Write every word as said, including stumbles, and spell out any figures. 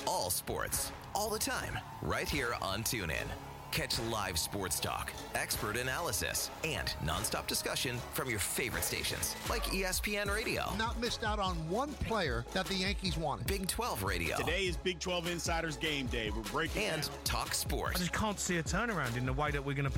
all sports, all the time, right here on TuneIn. Catch live sports talk, expert analysis, and nonstop discussion from your favorite stations like E S P N Radio. Not missed out on one player that the Yankees wanted. Big twelve Radio. Today is Big twelve Insiders Game Day. We're breaking And down. Talk Sports. I just can't see a turnaround in the way that we're going to